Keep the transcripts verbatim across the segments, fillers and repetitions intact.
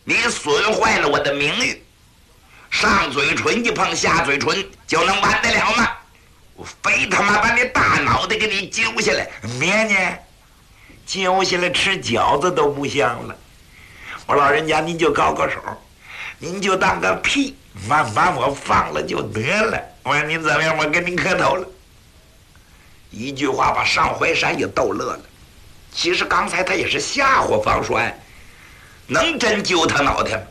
你损坏了我的名誉，上嘴唇一碰下嘴唇就能完得了吗？我非他妈把你大脑袋给你揪下来！别呢，揪下来吃饺子都不香了。我老人家您就高个手，您就当个屁，把把我放了就得了。我说您怎么样？我跟您磕头了。一句话把上怀山也逗乐了。其实刚才他也是吓唬方栓，能真揪他脑袋吗？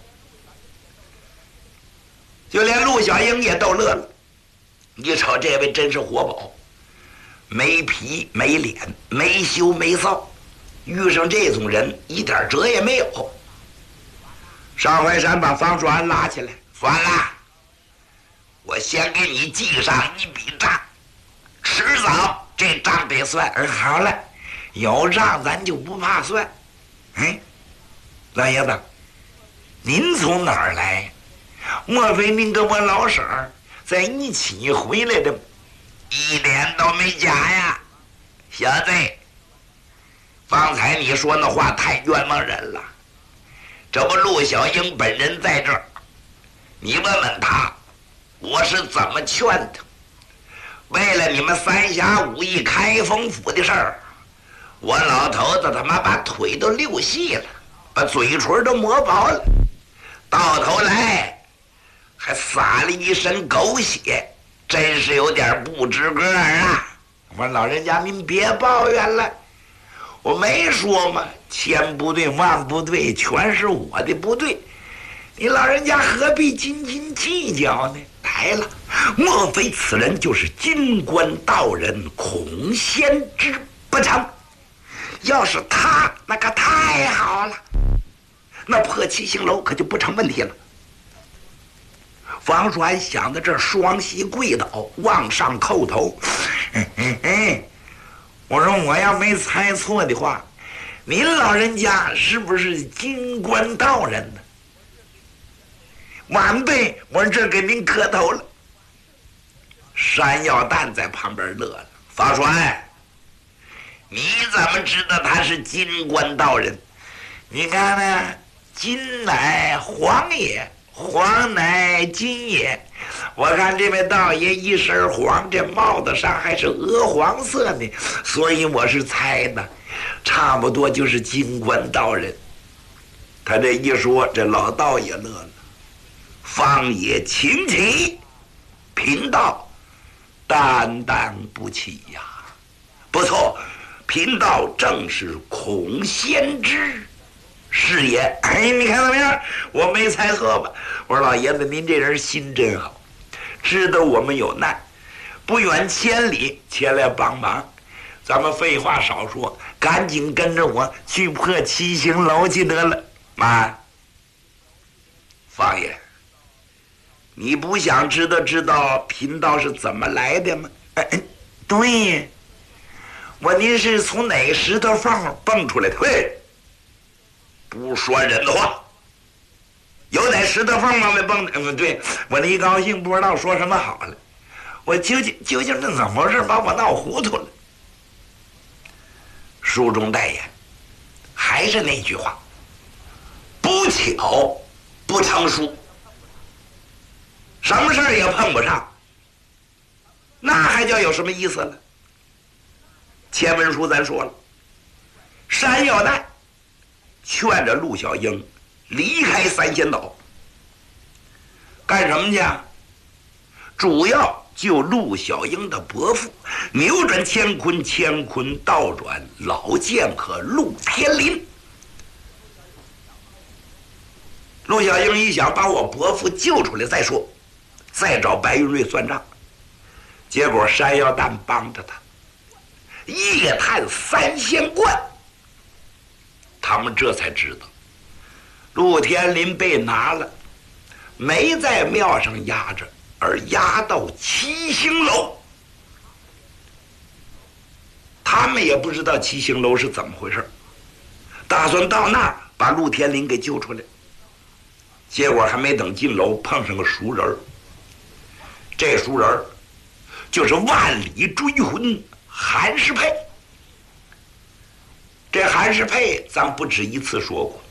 就连陆小英也逗乐了。你瞅这位真是活宝，没皮没脸，没羞没臊，遇上这种人一点辙也没有。上怀山把方栓拉起来，算了，我先给你记上一笔账，迟早这账得算。而好了，有账咱就不怕算。哎，老爷子，您从哪儿来？莫非您跟我老婶儿在一起回来的？一点都没假呀，小子，方才你说那话太冤枉人了。这不陆小英本人在这儿，你问问他，我是怎么劝他。为了你们三峡五义开封府的事儿，我老头子他妈把腿都溜细了，把嘴唇都磨薄了，到头来还撒了一身狗血，真是有点不值个儿啊！我说老人家您别抱怨了，我没说嘛，千不对万不对，全是我的不对，你老人家何必斤斤计较呢？来了，莫非此人就是金官道人孔先知不成？要是他，那可太好了，那破七星楼可就不成问题了。方栓想到这儿，双膝跪倒，往上叩头。哎哎哎，我说我要没猜错的话，您老人家是不是金官道人呢？晚辈，我说这给您磕头了。山药蛋在旁边乐了。方栓，你怎么知道他是金官道人？你看呢，金乃黄也，黄乃金也。我看这位道爷一身黄，这帽子上还是鹅黄色呢，所以我是猜的，差不多就是金官道人。他这一说，这老道也乐了。方也请起，贫道担当不起呀。不错，贫道正是孔先知是也。哎，你看怎么样？我没猜错吧？我说老爷子，您这人心真好，知道我们有难，不远千里前来帮忙。咱们废话少说，赶紧跟着我去破七星楼去得了。妈，方爷，你不想知道知道贫道是怎么来的吗？哎，对，我您是从哪石头缝蹦出来的？喂，不说人话，有哪石头缝往外蹦的？嗯，对，我这一高兴不知道说什么好了，我究竟究竟是怎么回事，把我闹糊涂了。书中代言，还是那句话，不巧不成书。什么事儿也碰不上，那还叫有什么意思了？前文书咱说了，山药蛋劝着陆小英离开三仙岛，干什么去？主要救陆小英的伯父，扭转乾坤，乾坤倒转老剑客陆天林。陆小英一想，把我伯父救出来再说，再找白云瑞算账。结果山药蛋帮着他夜探三仙观，他们这才知道陆天林被拿了，没在庙上压着，而压到七星楼。他们也不知道七星楼是怎么回事，打算到那儿把陆天林给救出来。结果还没等进楼，碰上个熟人儿。这熟人儿就是万里追魂韩世佩。这韩世佩咱不止一次说过，